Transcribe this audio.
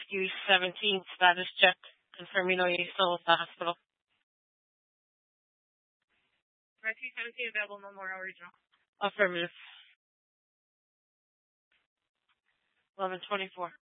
Rescue 17 status check. Confirm you know you're still at the hospital. Rescue 17 available, Memorial Regional. Affirmative. 11:24.